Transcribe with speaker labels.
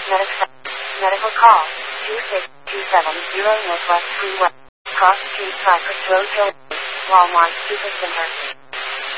Speaker 1: Medical call 26270 Northwest Freeway. Cross Street Cypress Road Hill. Walmart Supercenter.